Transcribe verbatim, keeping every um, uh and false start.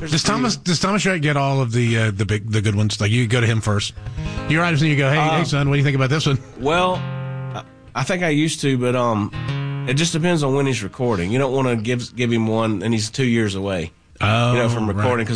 There's Does a few. Thomas does Thomas Shrek get all of the uh, the big the good ones? Like you go to him first. You write him and you go, hey, Uh, hey son, what do you think about this one? Well, I- I think I used to, but um, it just depends on when he's recording. You don't want to give give him one and he's two years away. Oh, you know, from right. recording 'cause